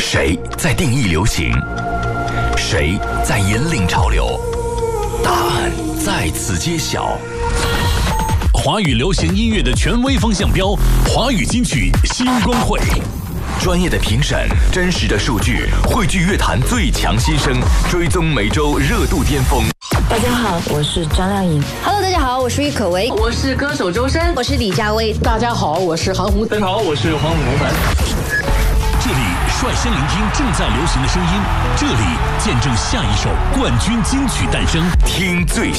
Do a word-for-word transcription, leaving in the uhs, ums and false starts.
谁在定义流行？谁在引领潮流？答案在此揭晓。 华语流行音乐的权威风向标，华语金曲星光会。 专业的评审，真实的数据，汇聚乐坛最强新声，追踪每周热度巅峰。 大家好，我是张靓颖。 Hello， 大家好，我是郁可唯， 我是歌手周深， 我是李佳薇。 大家好，我是韩红。 大家好，我是黄永凡。 这里率先聆听正在流行的声音，这里见证下一首冠军金曲诞生。 听最